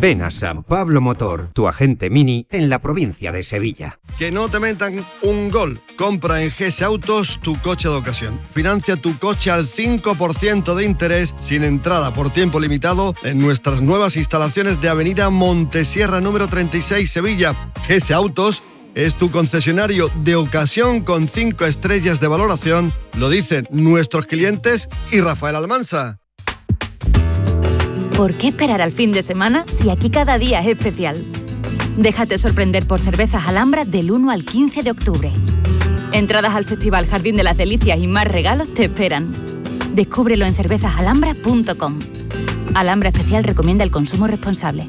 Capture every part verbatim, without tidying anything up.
Ven a San Pablo Motor, tu agente Mini en la provincia de Sevilla. Que no te metan un gol. Compra en G S Autos tu coche de ocasión. Financia tu coche al cinco por ciento de interés sin entrada por tiempo limitado en nuestras nuevas instalaciones de Avenida Montesierra número treinta y seis, Sevilla. G S Autos es tu concesionario de ocasión con cinco estrellas de valoración. Lo dicen nuestros clientes y Rafael Almansa. ¿Por qué esperar al fin de semana si aquí cada día es especial? Déjate sorprender por Cervezas Alhambra del uno al quince de octubre. Entradas al Festival Jardín de las Delicias y más regalos te esperan. Descúbrelo en cervezas alhambra punto com. Alhambra Especial recomienda el consumo responsable.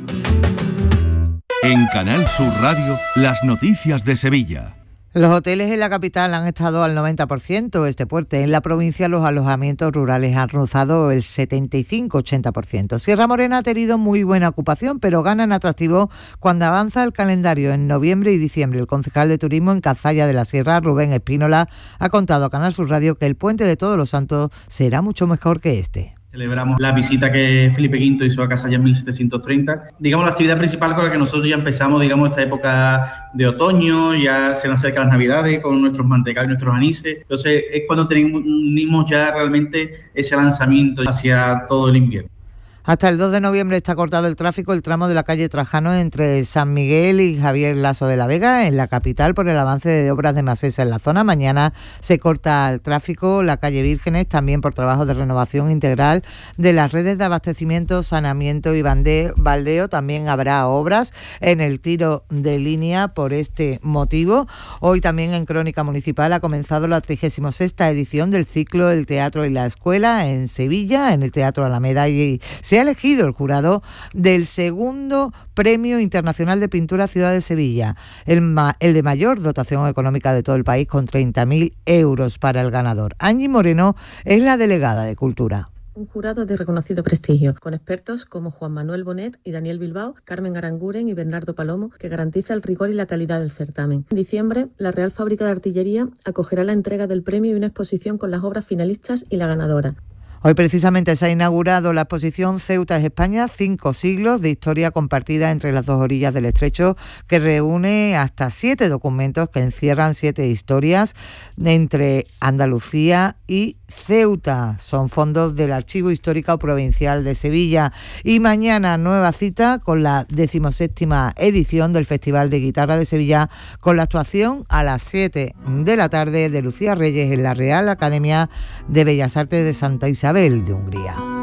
En Canal Sur Radio, las noticias de Sevilla. Los hoteles en la capital han estado al noventa por ciento este puente. En la provincia los alojamientos rurales han rozado el setenta y cinco a ochenta por ciento. Sierra Morena ha tenido muy buena ocupación, pero gana en atractivo cuando avanza el calendario en noviembre y diciembre. El concejal de turismo en Cazalla de la Sierra, Rubén Espínola, ha contado a Canal Sur Radio que el puente de Todos los Santos será mucho mejor que este. Celebramos la visita que Felipe quinto hizo a Cazalla en mil setecientos treinta. Digamos, la actividad principal con la que nosotros ya empezamos, digamos, esta época de otoño, ya se nos acercan las Navidades con nuestros mantecados y nuestros anises. Entonces, es cuando tenemos ya realmente ese lanzamiento hacia todo el invierno. Hasta el dos de noviembre está cortado el tráfico el tramo de la calle Trajano entre San Miguel y Javier Laso de la Vega en la capital por el avance de obras de Masesa en la zona. Mañana se corta el tráfico la calle Vírgenes también por trabajo de renovación integral de las redes de abastecimiento, saneamiento y baldeo. También habrá obras en el tiro de línea por este motivo. Hoy también en Crónica Municipal ha comenzado la trigésima sexta edición del ciclo El Teatro y la Escuela en Sevilla, en el Teatro Alameda, y se ha elegido el jurado del segundo Premio Internacional de Pintura Ciudad de Sevilla, el, ma- el de mayor dotación económica de todo el país, con treinta mil euros para el ganador. Angie Moreno es la delegada de Cultura. Un jurado de reconocido prestigio, con expertos como Juan Manuel Bonet y Daniel Bilbao, Carmen Aranguren y Bernardo Palomo, que garantiza el rigor y la calidad del certamen. En diciembre, la Real Fábrica de Artillería acogerá la entrega del premio y una exposición con las obras finalistas y la ganadora. Hoy precisamente se ha inaugurado la exposición Ceuta es España, cinco siglos de historia compartida entre las dos orillas del estrecho, que reúne hasta siete documentos que encierran siete historias entre Andalucía y Ceuta. Son fondos del Archivo Histórico Provincial de Sevilla. Y mañana nueva cita con la decimoséptima edición del Festival de Guitarra de Sevilla, con la actuación a las siete de la tarde de Lucía Reyes en la Real Academia de Bellas Artes de Santa Isabel de Hungría.